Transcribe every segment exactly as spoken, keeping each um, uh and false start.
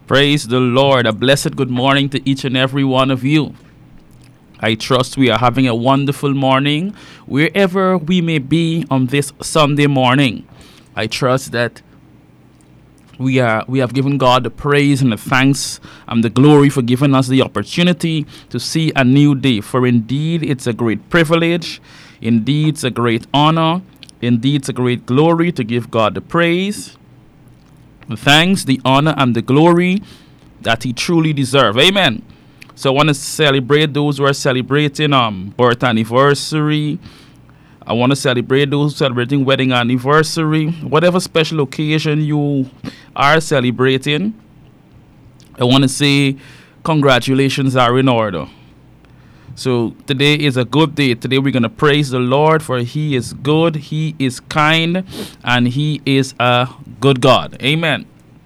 Praise the Lord. A blessed good morning to each and every one of you. I trust we are having a wonderful morning wherever we may be on this Sunday morning. I trust that we are we have given God the praise and the thanks and the glory for giving us the opportunity to see a new day. For indeed it's a great privilege, indeed it's a great honor, indeed it's a great glory to give God the praise, the thanks, the honor, and the glory that He truly deserves. Amen. So I want to celebrate those who are celebrating um birth anniversary. I want to celebrate those celebrating wedding anniversary. Whatever special occasion you are celebrating, I want to say congratulations are in order. So today is a good day. Today we're going to praise the Lord, for He is good, He is kind, and He is a good God. Amen.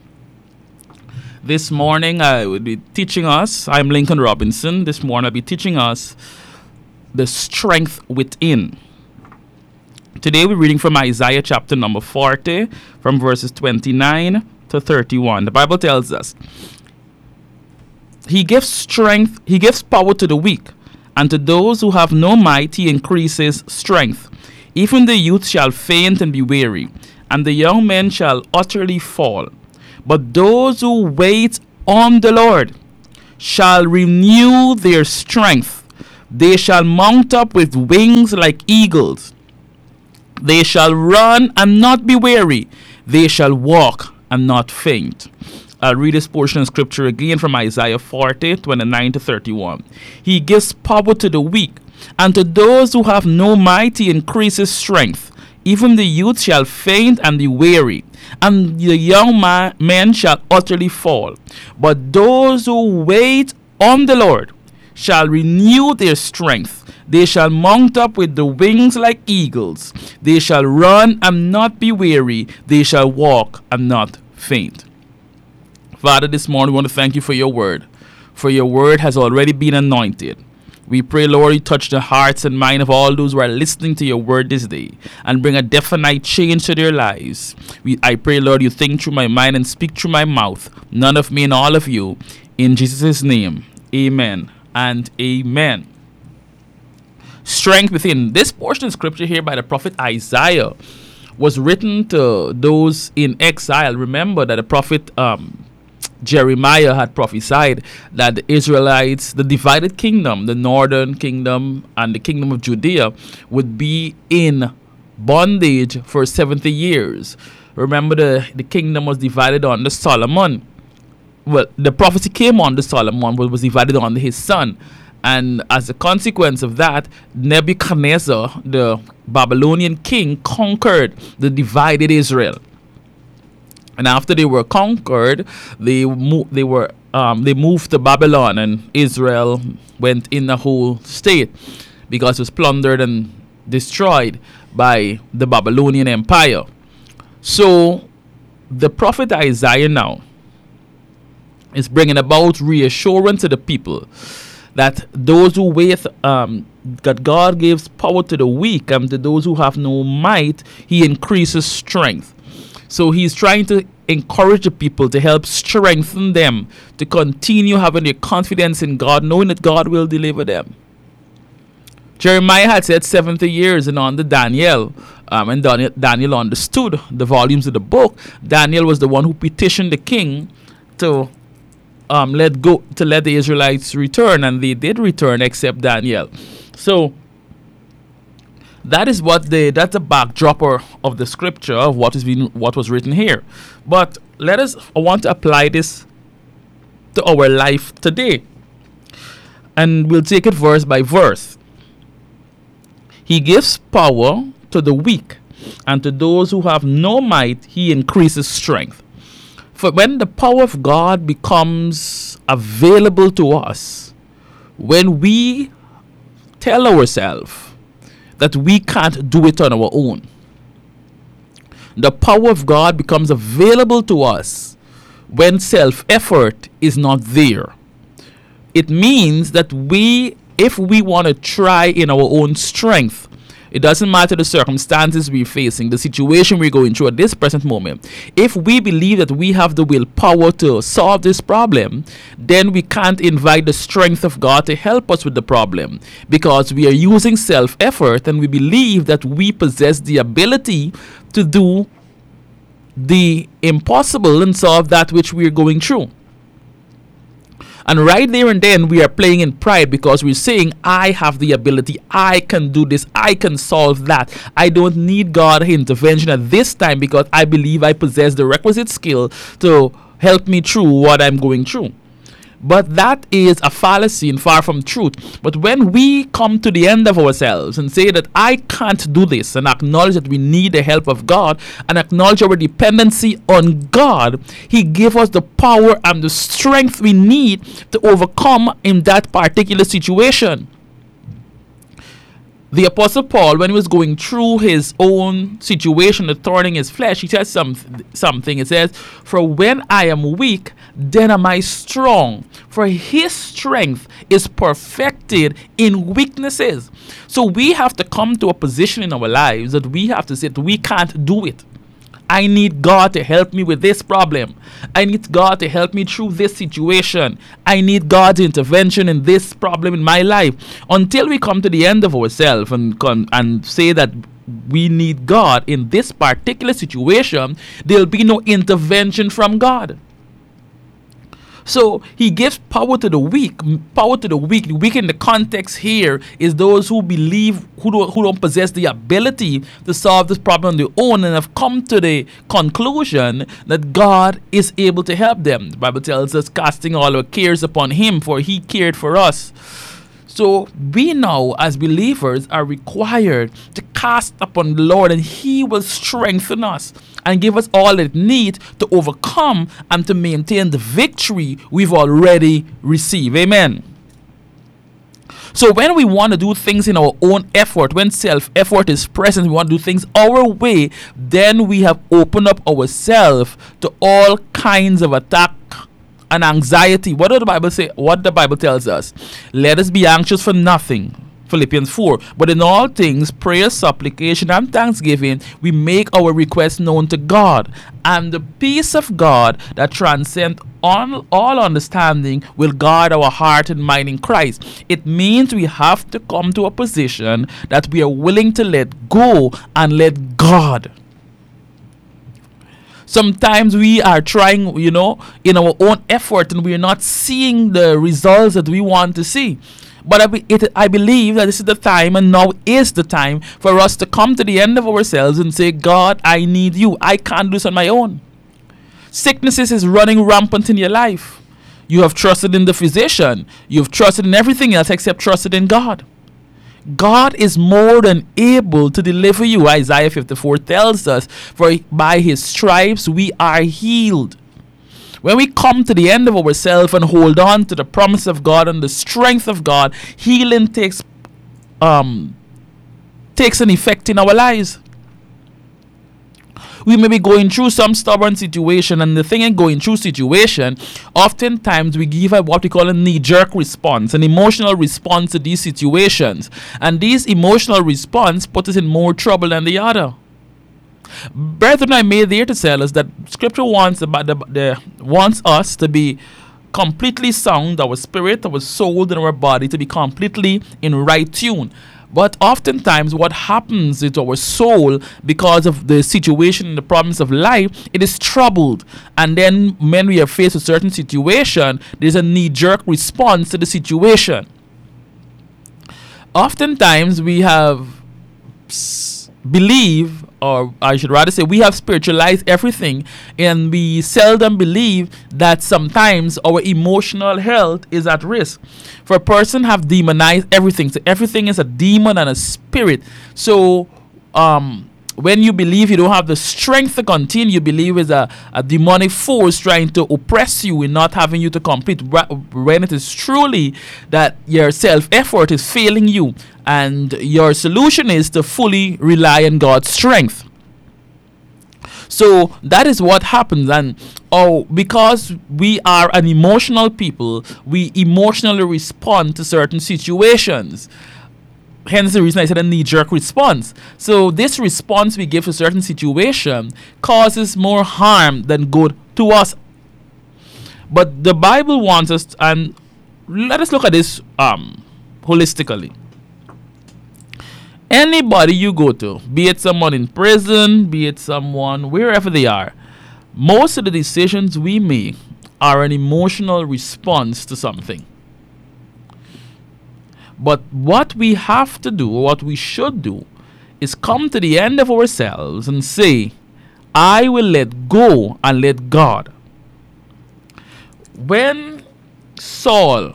This morning I will be teaching us, I'm Lincoln Robinson. This morning I'll be teaching us the strength within. Today we're reading from Isaiah chapter number forty, from verses twenty-nine to thirty-one. The Bible tells us, He gives strength, He gives power to the weak, and to those who have no might He increases strength. Even the youth shall faint and be weary, and the young men shall utterly fall. But those who wait on the Lord shall renew their strength. They shall mount up with wings like eagles. They shall run and not be weary. They shall walk and not faint. I'll read this portion of scripture again from Isaiah forty, twenty-nine to thirty-one. He gives power to the weak, and to those who have no might He increases strength. Even the youth shall faint and be weary, and the young ma- men shall utterly fall. But those who wait on the Lord shall renew their strength. They shall mount up with the wings like eagles. They shall run and not be weary. They shall walk and not faint. Father, this morning we want to thank You for Your word, for Your word has already been anointed. We pray, Lord, You touch the hearts and mind of all those who are listening to Your word this day and bring a definite change to their lives. We, I pray, Lord, You think through my mind and speak through my mouth, none of me and all of You. In Jesus' name, amen and amen. Strength within. This portion of scripture here by the prophet Isaiah was written to those in exile. Remember that the prophet um, Jeremiah had prophesied that the Israelites, the divided kingdom, the northern kingdom and the kingdom of Judea, would be in bondage for seventy years. Remember, the, the kingdom was divided under Solomon. Well, the prophecy came on to Solomon, but was divided on his son. And as a consequence of that, Nebuchadnezzar, the Babylonian king, conquered the divided Israel. And after they were conquered, they mo- they were um, they moved to Babylon, and Israel went in a whole state because it was plundered and destroyed by the Babylonian Empire. So the prophet Isaiah now is bringing about reassurance to the people that those who wait, um, that God gives power to the weak, and to those who have no might, He increases strength. So He's trying to encourage the people, to help strengthen them, to continue having their confidence in God, knowing that God will deliver them. Jeremiah had said seventy years, and under Daniel, um, and Daniel, Daniel understood the volumes of the book. Daniel was the one who petitioned the king to um, let go, to let the Israelites return, and they did return, except Daniel. So that is what the that's the backdrop of the scripture of what is being what was written here. But let us I want to apply this to our life today, and we'll take it verse by verse. He gives power to the weak, and to those who have no might He increases strength. For when the power of God becomes available to us, when we tell ourselves that we can't do it on our own, the power of God becomes available to us when self-effort is not there. It means that we, if we want to try in our own strength, It doesn't matter the circumstances we're facing, the situation we're going through at this present moment. If we believe that we have the willpower to solve this problem, then we can't invite the strength of God to help us with the problem, because we are using self-effort and we believe that we possess the ability to do the impossible and solve that which we're going through. And right there and then we are playing in pride, because we're saying, I have the ability, I can do this, I can solve that. I don't need God's intervention at this time because I believe I possess the requisite skill to help me through what I'm going through. But that is a fallacy and far from truth. But when we come to the end of ourselves and say that I can't do this, and acknowledge that we need the help of God, and acknowledge our dependency on God, He gives us the power and the strength we need to overcome in that particular situation. The Apostle Paul, when he was going through his own situation, the thorn in his flesh, he says some, something. It says, for when I am weak, then am I strong. For his strength is perfected in weaknesses. So we have to come to a position in our lives that we have to say that we can't do it. I need God to help me with this problem. I need God to help me through this situation. I need God's intervention in this problem in my life. Until we come to the end of ourselves and, con- and say that we need God in this particular situation, there'll be no intervention from God. So he gives power to the weak. Power to the weak. The weak in the context here is those who believe, who don't, who don't possess the ability to solve this problem on their own, and have come to the conclusion that God is able to help them. The Bible tells us, casting all our cares upon Him, for He cared for us. So we now, as believers, are required to cast upon the Lord, and He will strengthen us and give us all that it needs to overcome and to maintain the victory we've already received. Amen. So when we want to do things in our own effort, when self-effort is present, we want to do things our way, then we have opened up ourselves to all kinds of attack and anxiety. What does the Bible say? What the Bible tells us? Let us be anxious for nothing. Philippians four. But in all things, prayer, supplication, and thanksgiving, we make our requests known to God. And the peace of God that transcends all, all understanding will guard our heart and mind in Christ. It means we have to come to a position that we are willing to let go and let God. Sometimes we are trying, you know, in our own effort, and we are not seeing the results that we want to see. But I, be, it, I believe that this is the time, and now is the time, for us to come to the end of ourselves and say, God, I need you. I can't do this on my own. Sicknesses is running rampant in your life. You have trusted in the physician. You've trusted in everything else except trusted in God. God is more than able to deliver you. Isaiah fifty-four tells us, for by His stripes we are healed. When we come to the end of ourselves and hold on to the promise of God and the strength of God, healing takes um takes an effect in our lives. We may be going through some stubborn situation, and the thing in going through situation, oftentimes we give a what we call a knee-jerk response, an emotional response to these situations. And these emotional response put us in more trouble than the other. Brethren, I made there to tell us that Scripture wants about the, the wants us to be completely sound, our spirit, our soul, and our body to be completely in right tune. But oftentimes what happens is our soul, because of the situation and the problems of life, it is troubled. And then when we are faced with a certain situation, there's a knee-jerk response to the situation. Oftentimes we have s- believe, or I should rather say we have spiritualized everything, and we seldom believe that sometimes our emotional health is at risk. For a person have demonized everything. So everything is a demon and a spirit. So um, when you believe you don't have the strength to continue, you believe is a, a demonic force trying to oppress you and not having you to complete, when it is truly that your self-effort is failing you, and your solution is to fully rely on God's strength. So that is what happens. And oh, because we are an emotional people, we emotionally respond to certain situations. hence the reason I said a knee-jerk response. So this response we give to a certain situation causes more harm than good to us. But the Bible wants us, to, and let us look at this um, holistically. Anybody you go to, be it someone in prison, be it someone wherever they are, most of the decisions we make are an emotional response to something. But what we have to do, or what we should do, is come to the end of ourselves and say, I will let go and let God. When Saul,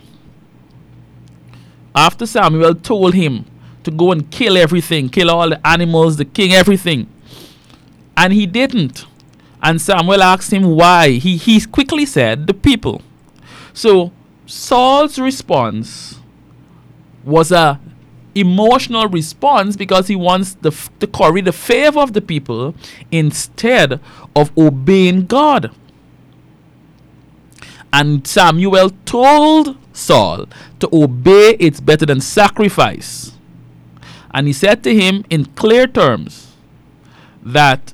after Samuel told him to go and kill everything, kill all the animals, the king, everything, and he didn't, and Samuel asked him why, he, he quickly said, the people. So Saul's response was a emotional response because he wants the, to curry the favor of the people instead of obeying God. And Samuel told Saul to obey, it's better than sacrifice. And he said to him in clear terms that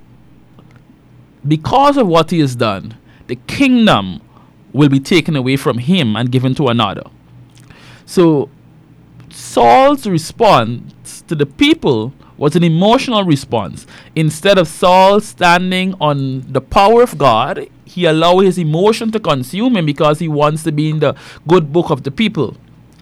because of what he has done, the kingdom will be taken away from him and given to another. So Saul's response to the people was an emotional response. Instead of Saul standing on the power of God, he allowed his emotion to consume him because he wants to be in the good book of the people.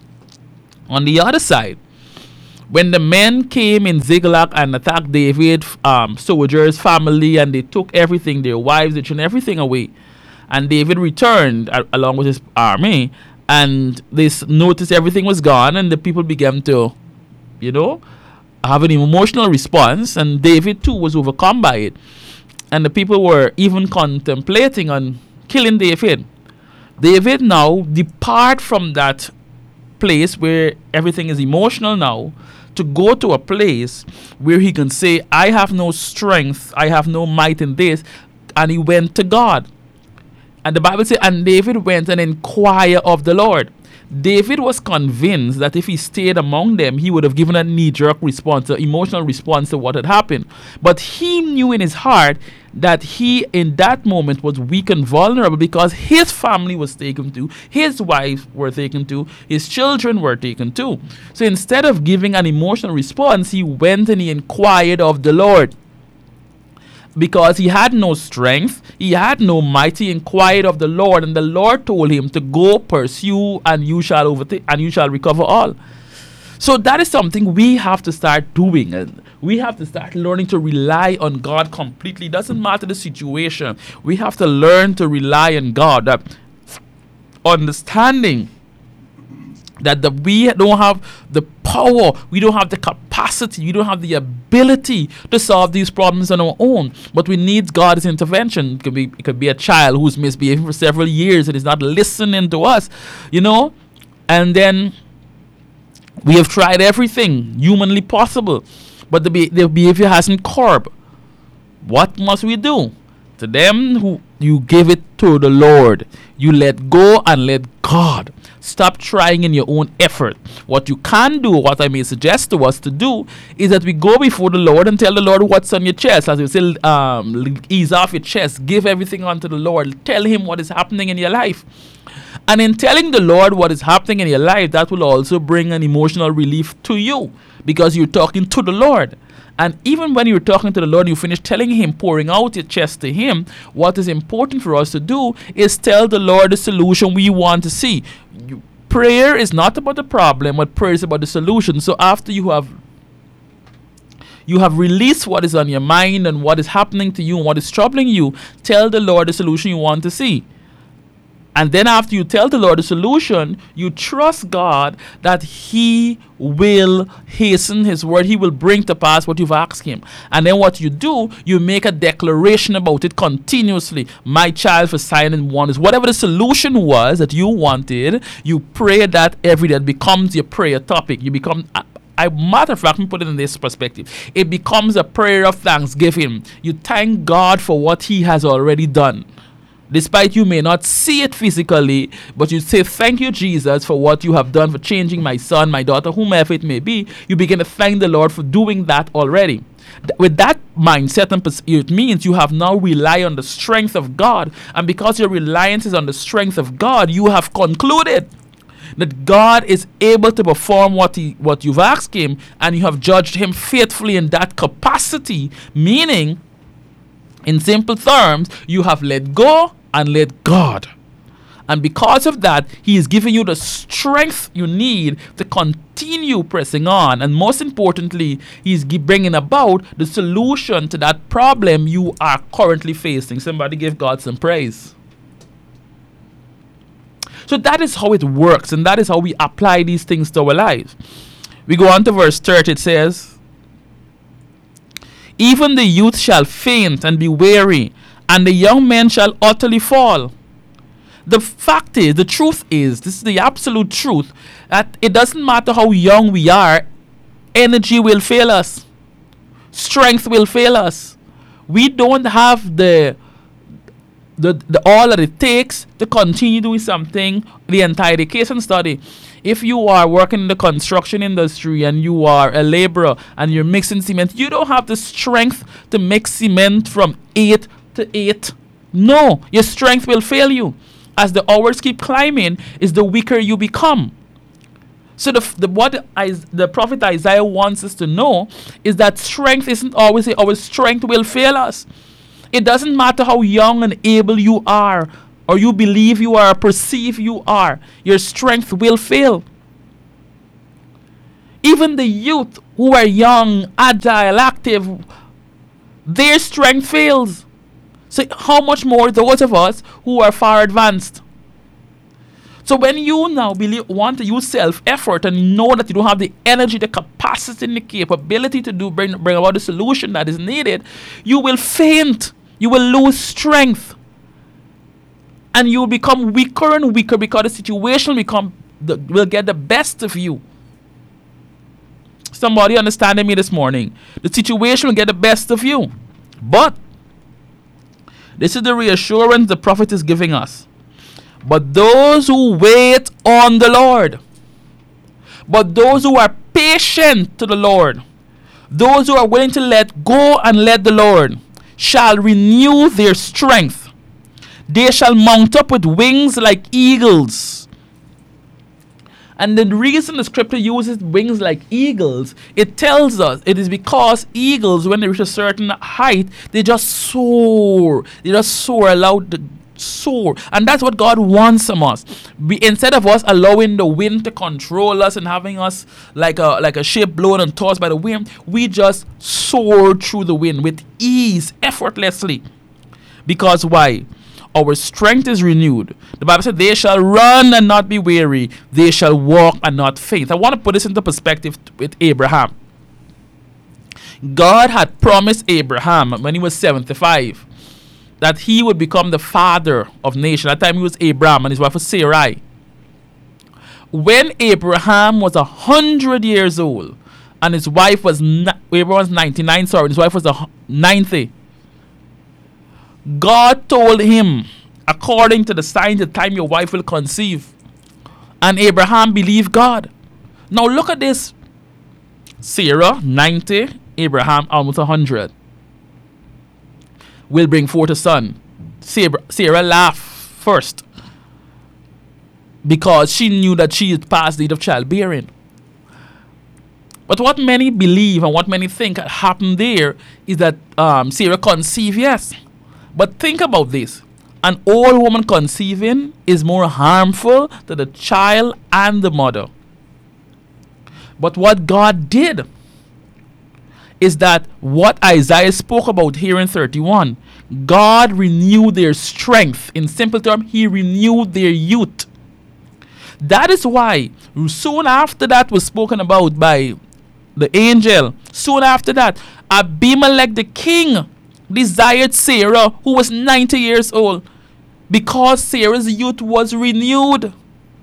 On the other side, when the men came in Ziklag and attacked David, um, soldiers, family, and they took everything, their wives, their children, everything away, and David returned a- along with his army, and they s- noticed everything was gone, and the people began to, you know, have an emotional response, and David too was overcome by it. And the people were even contemplating on killing David. David now depart from that place where everything is emotional now to go to a place where he can say, I have no strength, I have no might in this. And he went to God. And the Bible says, and David went and inquired of the Lord. David was convinced that if he stayed among them, he would have given a knee-jerk response, an emotional response to what had happened. But he knew in his heart that he, in that moment, was weak and vulnerable because his family was taken too, his wives were taken too, his children were taken too. So instead of giving an emotional response, he went and he inquired of the Lord. Because he had no strength, he had no might, he inquired of the Lord, and the Lord told him to go pursue, and you shall overtake, and you shall recover all. So that is something we have to start doing, and we have to start learning to rely on God completely. It doesn't matter the situation. We have to learn to rely on God. That understanding that the, we don't have the power, we don't have the capacity, we don't have the ability to solve these problems on our own. But we need God's intervention. It could be, it could be a child who's misbehaving for several years and is not listening to us, you know. And then we have tried everything humanly possible, but the, be- the behavior hasn't curbed. What must we do? To them who you give it to the Lord, you let go and let God. Stop trying in your own effort. What you can do, what I may suggest to us to do, is that we go before the Lord and tell the Lord what's on your chest. As we say, um, ease off your chest. Give everything unto the Lord. Tell him what is happening in your life. And in telling the Lord what is happening in your life, that will also bring an emotional relief to you because you're talking to the Lord. And even when you're talking to the Lord, you finish telling him, pouring out your chest to him, what is important for us to do is tell the Lord the solution we want to see. You, prayer is not about the problem, but prayer is about the solution. So after you have you have released what is on your mind and what is happening to you and what is troubling you, tell the Lord the solution you want to see. And then after you tell the Lord the solution, you trust God that he will hasten his word. He will bring to pass what you've asked him. And then what you do, you make a declaration about it continuously. My child for sign and wonders. Whatever the solution was that you wanted, you pray that every day. It becomes your prayer topic. You become... I, matter of fact, let me put it in this perspective. It becomes a prayer of thanksgiving. You thank God for what he has already done. Despite you may not see it physically, but you say, thank you, Jesus, for what you have done, for changing my son, my daughter, whomever it may be. You begin to thank the Lord for doing that already. Th- With that mindset, and pers- it means you have now rely on the strength of God. And because your reliance is on the strength of God, you have concluded that God is able to perform what he, what you've asked him, and you have judged him faithfully in that capacity. Meaning, in simple terms, you have let go and let God. And because of that, he is giving you the strength you need to continue pressing on. And most importantly, he is gi- bringing about the solution to that problem you are currently facing. Somebody give God some praise. So that is how it works, and that is how we apply these things to our lives. We go on to verse thirty. It says, even the youth shall faint and be weary, and the young men shall utterly fall. The fact is, the truth is, this is the absolute truth, that it doesn't matter how young we are, energy will fail us. Strength will fail us. We don't have the, the, the all that it takes to continue doing something the entire case and study. If you are working in the construction industry and you are a laborer and you're mixing cement, you don't have the strength to mix cement from eight to eight. No, your strength will fail you. As the hours keep climbing, is the weaker you become. So the, the what Is, the prophet Isaiah wants us to know is that strength isn't always our strength will fail us. It doesn't matter how young and able you are, or you believe you are, or perceive you are, your strength will fail. Even the youth who are young, agile, active, their strength fails. So how much more those of us who are far advanced? So when you now believe, want to use self-effort and know that you don't have the energy, the capacity, and the capability to do bring, bring about the solution that is needed, you will faint. You will lose strength. And you will become weaker and weaker because the situation become the, will get the best of you. Somebody understanding me this morning? The situation will get the best of you. But this is the reassurance the prophet is giving us. But those who wait on the Lord, but those who are patient to the Lord, those who are willing to let go and let the Lord, shall renew their strength. They shall mount up with wings like eagles. And the reason the scripture uses wings like eagles, it tells us it is because eagles, when they reach a certain height, they just soar. They just soar, allowed to soar. And that's what God wants from us. We, instead of us allowing the wind to control us and having us like a like a ship blown and tossed by the wind, we just soar through the wind with ease, effortlessly. Because why? Our strength is renewed. The Bible said, they shall run and not be weary. They shall walk and not faint. I want to put this into perspective with Abraham. God had promised Abraham when he was seventy-five that he would become the father of nations. At that time he was Abraham and his wife was Sarai. When Abraham was one hundred years old and his wife was, Abraham was ninety-nine, sorry, and his wife was ninety, God told him, according to the signs, the time your wife will conceive. And Abraham believed God. Now look at this. Sarah, ninety, Abraham, almost one hundred, will bring forth a son. Sarah, Sarah laughed first because she knew that she is past the age of childbearing. But what many believe and what many think happened there is that um, Sarah conceived, yes. But think about this. An old woman conceiving is more harmful to the child and the mother. But what God did is that what Isaiah spoke about here in thirty-one, God renewed their strength. In simple terms, he renewed their youth. That is why soon after that was spoken about by the angel, soon after that, Abimelech the king desired Sarah, who was ninety years old, because Sarah's youth was renewed.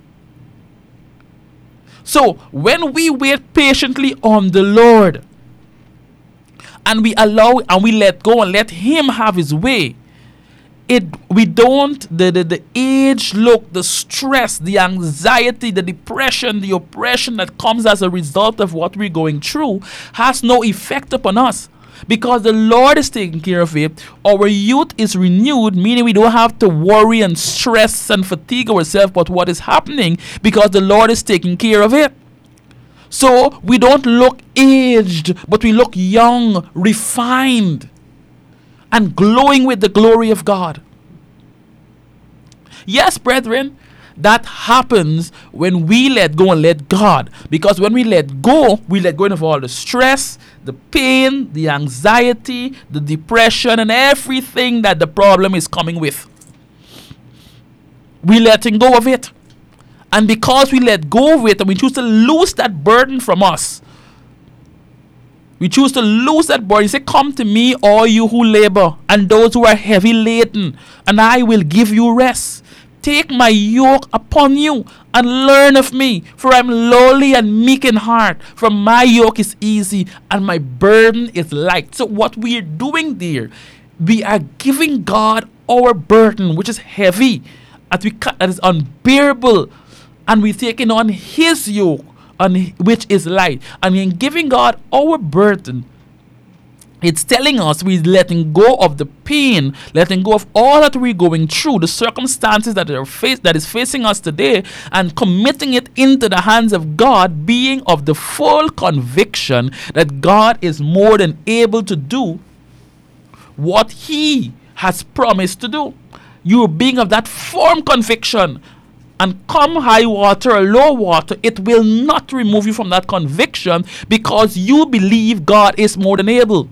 So when we wait patiently on the Lord and we allow and we let go and let him have his way, it we don't the, the the age look, the stress, the anxiety, the depression, the oppression that comes as a result of what we're going through has no effect upon us, because the Lord is taking care of it. Our youth is renewed, meaning we don't have to worry and stress and fatigue ourselves about what is happening, because the Lord is taking care of it. So we don't look aged, but we look young, refined, and glowing with the glory of God. Yes, brethren, that happens when we let go and let God. Because when we let go, we let go of all the stress, the pain, the anxiety, the depression, and everything that the problem is coming with. We letting go of it. And because we let go of it and we choose to lose that burden from us, we choose to lose that burden. He said, come to me, all you who labor and those who are heavy laden, and I will give you rest. Take my yoke upon you and learn of me, for I am lowly and meek in heart. For my yoke is easy and my burden is light. So what we are doing there, we are giving God our burden, which is heavy, that, we, that is unbearable, and we're taking on his yoke, on which is light. And in giving God our burden, it's telling us we're letting go of the pain, letting go of all that we're going through, the circumstances that are face, that is facing us today, and committing it into the hands of God, being of the full conviction that God is more than able to do what he has promised to do. You being of that firm conviction, and come high water or low water, it will not remove you from that conviction, because you believe God is more than able.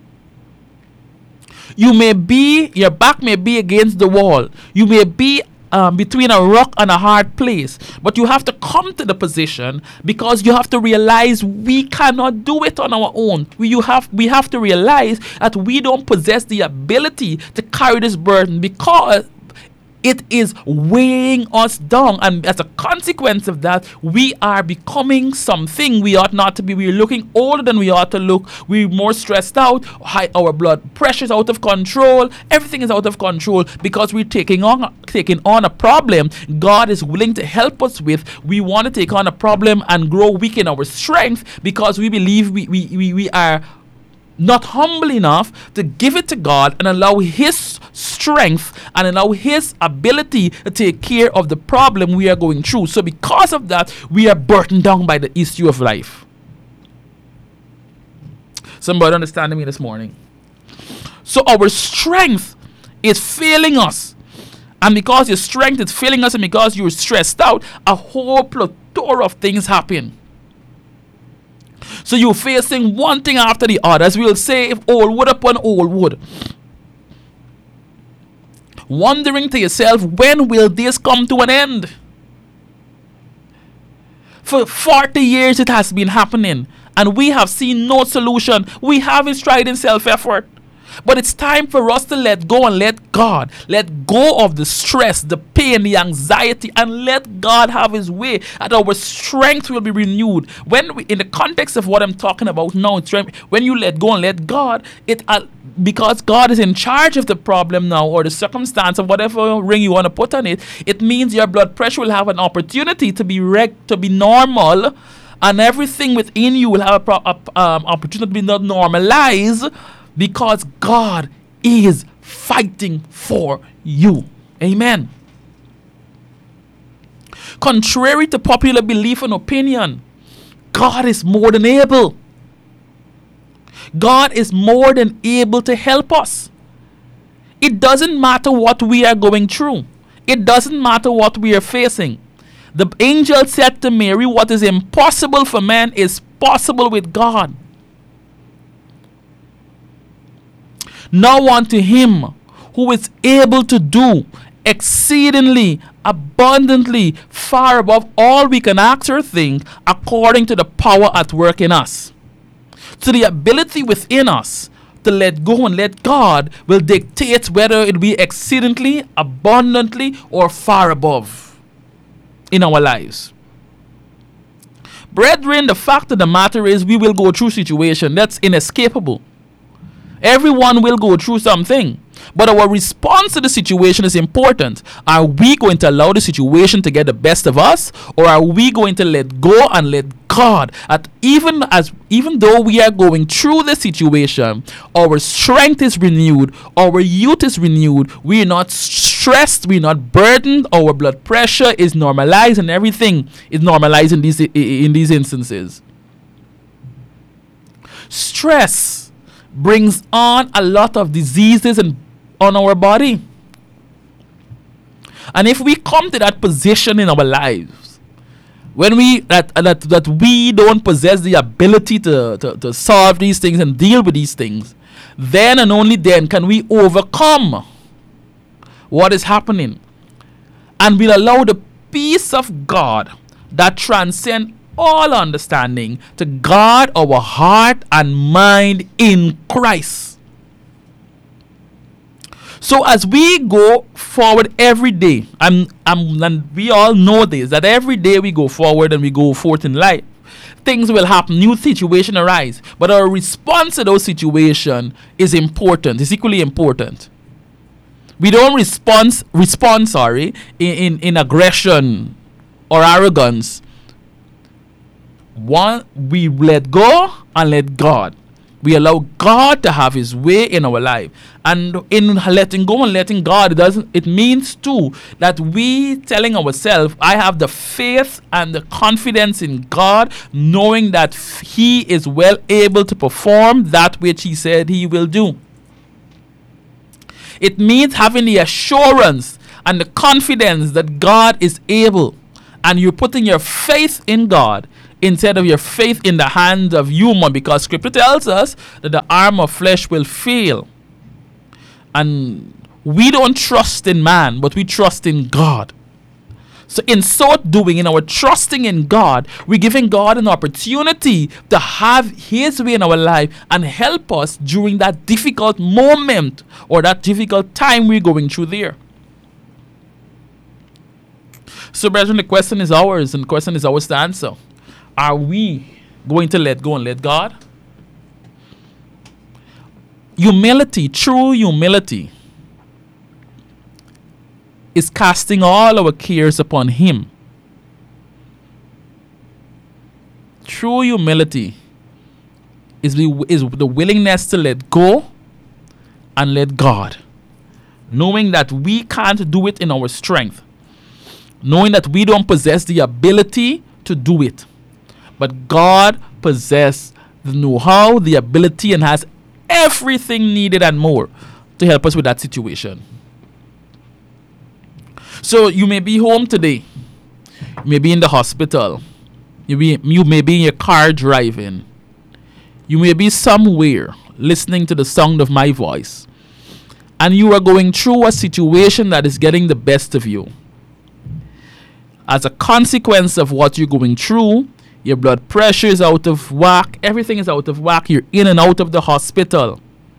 You may be, your back may be against the wall. You may be um, between a rock and a hard place. But you have to come to the position, because you have to realize we cannot do it on our own. We, you have, we have to realize that we don't possess the ability to carry this burden, because it is weighing us down, and as a consequence of that, we are becoming something we ought not to be. We're looking older than we ought to look. We're more stressed out. High, our blood pressure is out of control. Everything is out of control, because we're taking on taking on a problem God is willing to help us with. We want to take on a problem and grow weak in our strength, because we believe we we, we, we are not humble enough to give it to God and allow his strength and allow his ability to take care of the problem we are going through. So because of that, we are burdened down by the issue of life. Somebody understanding me this morning? So our strength is failing us. And because your strength is failing us, and because you're stressed out, a whole plethora of things happen. So you're facing one thing after the other. As we'll say, if old wood upon old wood. Wondering to yourself, when will this come to an end? For forty years it has been happening, and we have seen no solution. We haven't tried in self-effort. But it's time for us to let go and let God. Let go of the stress, the pain, the anxiety, and let God have his way, and our strength will be renewed. When we, in the context of what I'm talking about now, when you let go and let God, it uh, because God is in charge of the problem now, or the circumstance, or whatever ring you want to put on it, it means your blood pressure will have an opportunity to be reg- to be normal, and everything within you will have a pro- uh, um, opportunity to be not normalized, because God is fighting for you. Amen. Contrary to popular belief and opinion, God is more than able. God is more than able to help us. It doesn't matter what we are going through. It doesn't matter what we are facing. The angel said to Mary, what is impossible for man is possible with God. Now unto him who is able to do exceedingly abundantly far above all we can ask or think, according to the power at work in us. So the ability within us to let go and let God will dictate whether it be exceedingly, abundantly, or far above in our lives. Brethren, the fact of the matter is we will go through situation that's inescapable. Everyone will go through something. But our response to the situation is important. Are we going to allow the situation to get the best of us, or are we going to let go and let God? At even as even though we are going through the situation, our strength is renewed, our youth is renewed. We are not stressed, we're not burdened. Our blood pressure is normalized, and everything is normalized in these in these instances. Stress brings on a lot of diseases and on our body. And if we come to that position in our lives, when we that that, that we don't possess the ability to, to, to solve these things and deal with these things, then and only then can we overcome what is happening. And we'll allow the peace of God that transcends all understanding to guard our heart and mind in Christ. So as we go forward every day, I'm, I'm, and we all know this, that every day we go forward and we go forth in life, things will happen, new situations arise. But our response to those situations is important, is equally important. We don't respond, respond sorry, in, in, in aggression or arrogance. One, we let go and let God. We allow God to have his way in our life. And in letting go and letting God, it doesn't it means too that we telling ourselves, I have the faith and the confidence in God, knowing that he is well able to perform that which he said he will do. It means having the assurance and the confidence that God is able, and you're putting your faith in God instead of your faith in the hands of human, because scripture tells us that the arm of flesh will fail. And we don't trust in man, but we trust in God. So in so doing, in our trusting in God, we're giving God an opportunity to have his way in our life and help us during that difficult moment or that difficult time we're going through there. So brethren, the question is ours, and the question is ours to answer. Are we going to let go and let God? Humility, true humility, is casting all our cares upon him. True humility is the, is the willingness to let go and let God, knowing that we can't do it in our strength, knowing that we don't possess the ability to do it. But God possesses the know-how, the ability, and has everything needed and more to help us with that situation. So you may be home today. You may be in the hospital. You, be, you may be in your car driving. You may be somewhere listening to the sound of my voice. And you are going through a situation that is getting the best of you. As a consequence of what you're going through, your blood pressure is out of whack. Everything is out of whack. You're in and out of the hospital.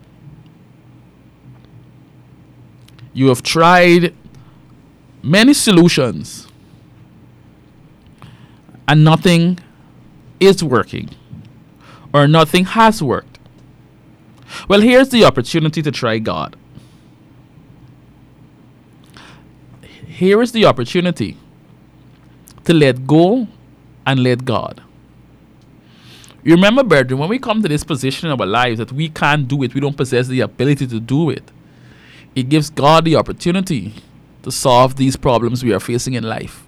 You have tried many solutions, and nothing is working, or nothing has worked. Well, here's the opportunity to try God. Here is the opportunity to let go and let God. You remember, brethren, when we come to this position in our lives that we can't do it, we don't possess the ability to do it, it gives God the opportunity to solve these problems we are facing in life.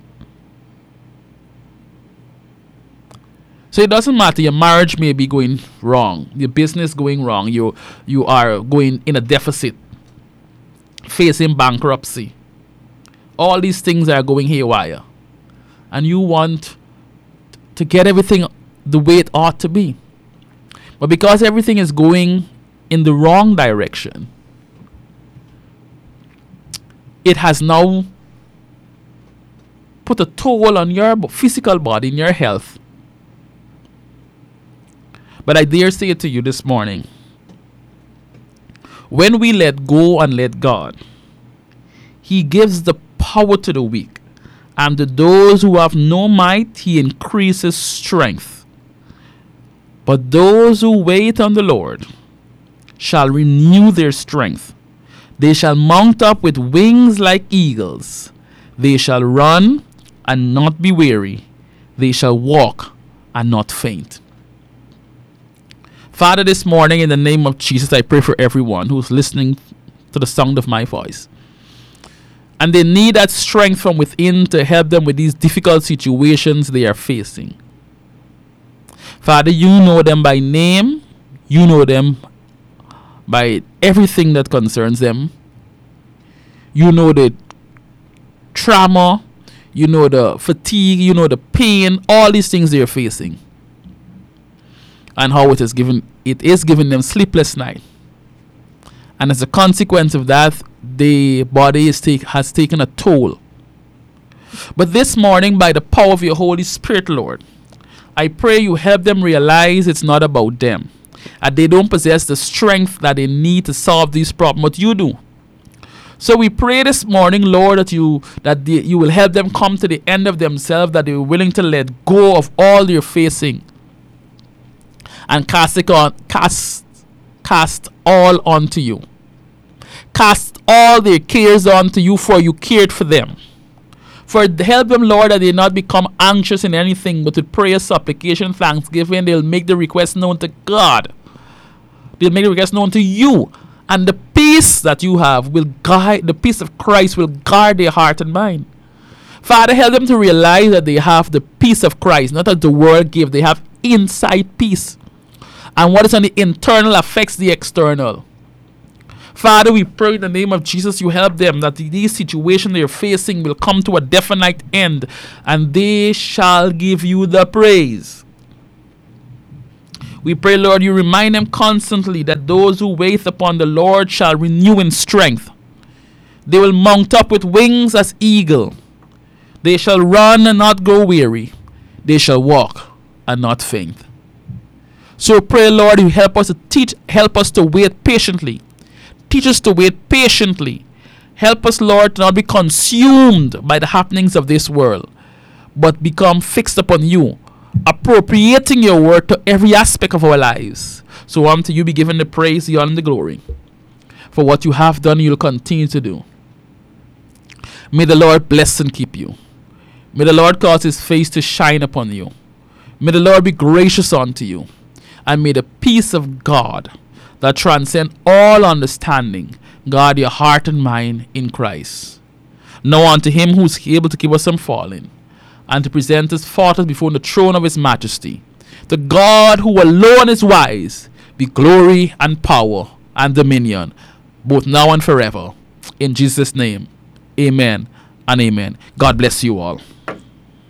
So it doesn't matter, your marriage may be going wrong, your business going wrong, you, you are going in a deficit, facing bankruptcy. All these things are going haywire. And you want to get everything the way it ought to be. But because everything is going in the wrong direction, it has now put a toll on your physical body and your health. But I dare say it to you this morning. When we let go and let God, he gives the power to the weak. And to those who have no might, he increases strength. But those who wait on the Lord shall renew their strength. They shall mount up with wings like eagles. They shall run and not be weary. They shall walk and not faint. Father, this morning in the name of Jesus, I pray for everyone who's listening to the sound of my voice. And they need that strength from within to help them with these difficult situations they are facing. Father, you know them by name. You know them by everything that concerns them. You know the trauma. You know the fatigue. You know the pain. All these things they are facing. And how it is given, it is giving them sleepless night. And as a consequence of that, the body is take, has taken a toll. But this morning, by the power of your Holy Spirit, Lord, I pray you help them realize it's not about them. And they don't possess the strength that they need to solve these problems, but you do. So we pray this morning, Lord, that you that they, you will help them come to the end of themselves, that they are willing to let go of all they're facing and cast it on, cast, cast all onto you. Cast all their cares onto you, for you cared for them. For help them, Lord, that they not become anxious in anything, but with prayer, supplication, thanksgiving, they'll make the request known to God. They'll make the request known to you. And the peace that you have will guide, the peace of Christ will guard their heart and mind. Father, help them to realize that they have the peace of Christ, not that the world gives. They have inside peace. And what is on the internal affects the external. Father, we pray in the name of Jesus, you help them that these situations they're facing will come to a definite end, and they shall give you the praise. We pray, Lord, you remind them constantly that those who wait upon the Lord shall renew in strength. They will mount up with wings as eagle. They shall run and not grow weary. They shall walk and not faint. So pray, Lord, you help us to teach, help us to wait patiently. Teach us to wait patiently. Help us, Lord, to not be consumed by the happenings of this world, but become fixed upon you, appropriating your word to every aspect of our lives. So unto you be given the praise, the honor, and the glory for what you have done and you'll continue to do. May the Lord bless and keep you. May the Lord cause his face to shine upon you. May the Lord be gracious unto you. And may the peace of God that transcends all understanding guard your heart and mind in Christ. Now unto him who is able to keep us from falling, and to present us faultless before the throne of his majesty, the God who alone is wise, be glory and power and dominion, both now and forever. In Jesus' name, amen and amen. God bless you all.